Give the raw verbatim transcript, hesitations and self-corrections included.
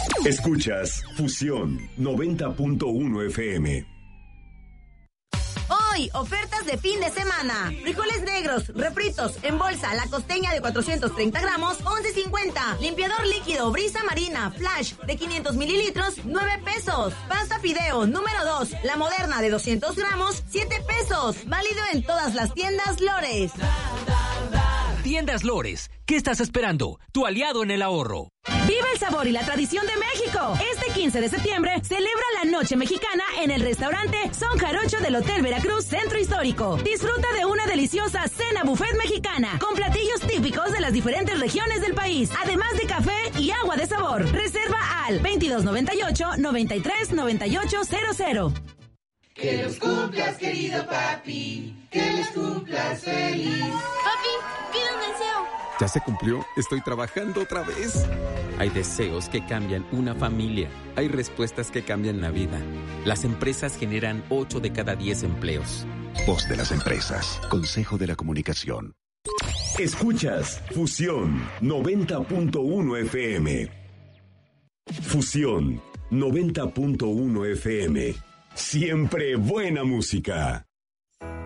Escuchas Fusión noventa punto uno F M. Hoy, ofertas de fin de semana. Frijoles negros, refritos, en bolsa, la costeña de cuatrocientos treinta gramos, once cincuenta. Limpiador líquido, brisa marina, flash, de quinientos mililitros, nueve pesos. Pasta fideo, número dos, la moderna de doscientos gramos, siete pesos. Válido en todas las tiendas Lores. Tiendas Lores, ¿qué estás esperando? Tu aliado en el ahorro. ¡Viva el sabor y la tradición de México! Este quince de septiembre celebra la Noche Mexicana en el restaurante Son Jarocho del Hotel Veracruz Centro Histórico. Disfruta de una deliciosa cena buffet mexicana con platillos típicos de las diferentes regiones del país, además de café y agua de sabor. Reserva al veintidós noventa y ocho, noventa y tres, noventa y ocho cero cero. Que los cumplas, querido papi, que los cumplas feliz. Papi, pide un deseo. ¿Ya se cumplió? Estoy trabajando otra vez. Hay deseos que cambian una familia. Hay respuestas que cambian la vida. Las empresas generan ocho de cada diez empleos. Voz de las empresas. Consejo de la Comunicación. Escuchas Fusión noventa punto uno F M. Fusión noventa punto uno F M. Siempre buena música.